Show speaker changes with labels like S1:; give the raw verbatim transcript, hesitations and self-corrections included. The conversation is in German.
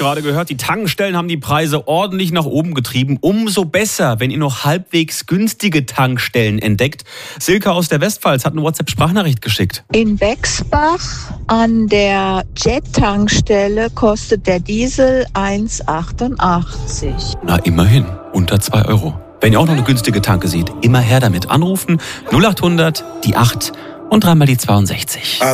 S1: gerade gehört, die Tankstellen haben die Preise ordentlich nach oben getrieben. Umso besser, wenn ihr noch halbwegs günstige Tankstellen entdeckt. Silke aus der Westpfalz hat eine WhatsApp-Sprachnachricht geschickt.
S2: In Bexbach an der Jet-Tankstelle kostet der Diesel eins Komma achtundachtzig.
S1: Na, immerhin. Unter zwei Euro. Wenn ihr auch noch eine günstige Tanke seht, immer her damit. Anrufen null acht hundert, die acht und dreimal die zweiundsechzig.